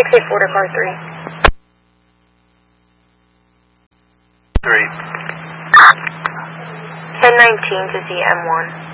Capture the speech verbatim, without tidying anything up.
six eight four to car three. Three. ten nineteen to Z M one.